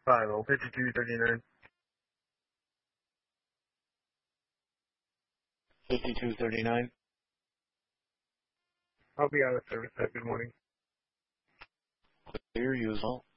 5239. 5239. I'll be out of service. Good morning. Clear, usual.